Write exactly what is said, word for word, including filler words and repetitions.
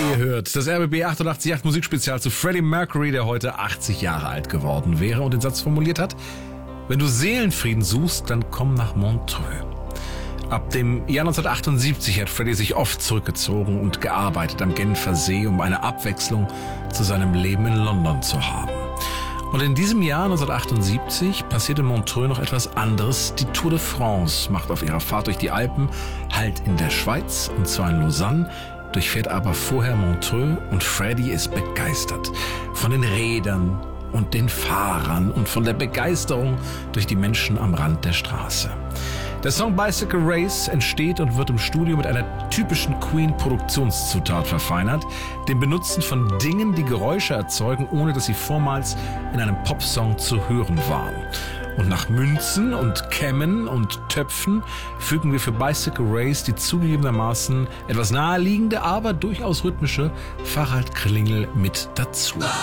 Ihr hört das R B B achtundachtzig Komma acht Musikspezial zu Freddie Mercury, der heute achtzig Jahre alt geworden wäre und den Satz formuliert hat: Wenn du Seelenfrieden suchst, dann komm nach Montreux. Ab dem Jahr neunzehnhundertachtundsiebzig hat Freddie sich oft zurückgezogen und gearbeitet am Genfer See, um eine Abwechslung zu seinem Leben in London zu haben. Und in diesem Jahr neunzehnhundertachtundsiebzig passierte Montreux noch etwas anderes. Die Tour de France macht auf ihrer Fahrt durch die Alpen Halt in der Schweiz, und zwar in Lausanne, durchfährt aber vorher Montreux, und Freddie ist begeistert von den Rädern und den Fahrern und von der Begeisterung durch die Menschen am Rand der Straße. Der Song Bicycle Race entsteht und wird im Studio mit einer typischen Queen-Produktionszutat verfeinert, dem Benutzen von Dingen, die Geräusche erzeugen, ohne dass sie vormals in einem Popsong zu hören waren. Und nach Münzen und Kämmen und Töpfen fügen wir für Bicycle Race die zugegebenermaßen etwas naheliegende, aber durchaus rhythmische Fahrradklingel mit dazu.